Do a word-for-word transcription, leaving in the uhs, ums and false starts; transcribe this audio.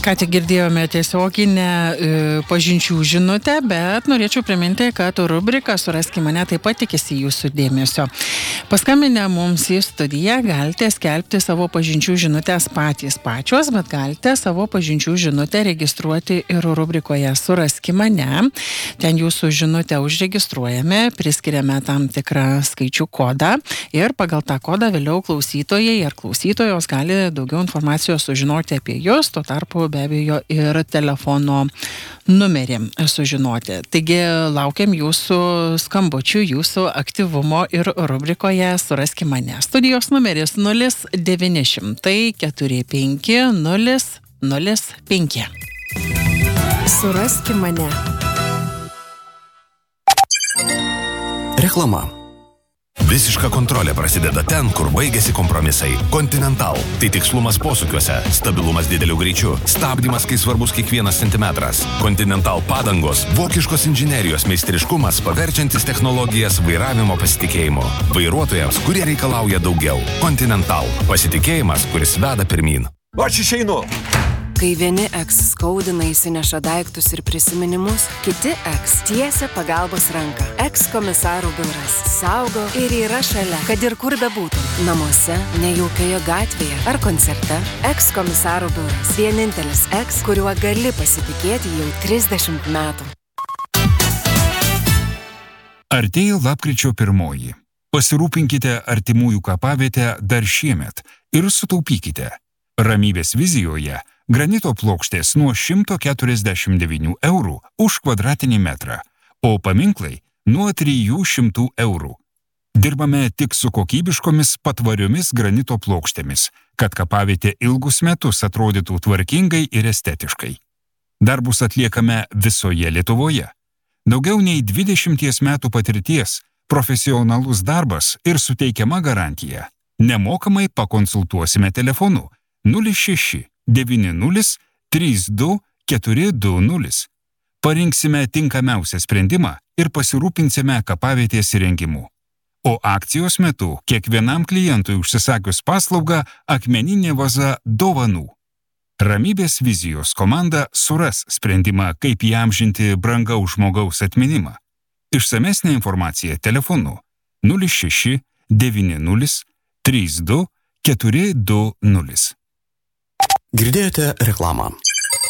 Ką tik girdėjome tiesioginę e, pažinčių žinutę, bet norėčiau priminti, kad rubrika Suraski mane taip pat tikisi jūsų dėmesio. Paskambinę mums į studiją galite skelbti savo pažinčių žinutės patys pačios, bet galite savo pažinčių žinutę registruoti ir rubrikoje Suraski mane. Ten jūsų žinutę užregistruojame, priskiriame tam tikrą skaičių kodą ir pagal tą kodą vėliau klausytojai ar klausytojos gali daugiau informacijos sužinoti apie jūs, tuo tarpu be abejo ir telefono numerį sužinoti. Taigi laukiam jūsų skambučių, jūsų aktyvumo ir rubrikoje Suraski mane. Studijos numeris nulis devyni šimtai keturi penki nulis nulis penki. Suraski mane. Reklama. Visiška kontrolė prasideda ten, kur baigėsi kompromisai. Continental. Tai tikslumas posūkiuose, stabilumas dideliu greičiu, stabdymas, kai svarbus kiekvienas centimetras. Continental padangos, vokiškos inžinerijos meistriškumas, paverčiantis technologijas vairavimo pasitikėjimu. Vairuotojams, kurie reikalauja daugiau. Continental. Pasitikėjimas, kuris veda pirmyn. Aš išeinu. Kai vieni eks skaudina įsineša daiktus ir prisiminimus, kiti eks tiesia pagalbos ranką. Eks komisarų biuras saugo ir yra šalia, kad ir kur bebūtum. Namuose, nejaukioje gatvėje ar koncerte. Eks komisarų biuras. Vienintelis eks, kuriuo gali pasitikėti jau trisdešimt metų. Artėja lapkričio pirmoji. Pasirūpinkite artimųjų kapavietę dar šiemet ir sutaupykite. Ramybės vizijoje granito plokštės nuo šimto keturiasdešimt devynių eurų už kvadratinį metrą, o paminklai nuo trijų šimtų eurų. Dirbame tik su kokybiškomis patvariomis granito plokštėmis, kad kapavietė ilgus metus atrodytų tvarkingai ir estetiškai. Darbus atliekame visoje Lietuvoje. Daugiau nei dvidešimties metų patirties, profesionalus darbas ir suteikiama garantija. Nemokamai pakonsultuosime telefonu nulis šeši devyni nulis trys du keturi du nulis. Parinksime tinkamiausią sprendimą ir pasirūpinsime kapavietės įrengimu. O akcijos metu kiekvienam klientui užsisakius paslaugą akmeninė vaza dovanų. Ramybės vizijos komanda suras sprendimą, kaip įamžinti brangaus žmogaus atminimą. Išsamesnė informacija telefonu nulis šeši devyni nulis trys du keturi du nulis. Girdėjote reklamą.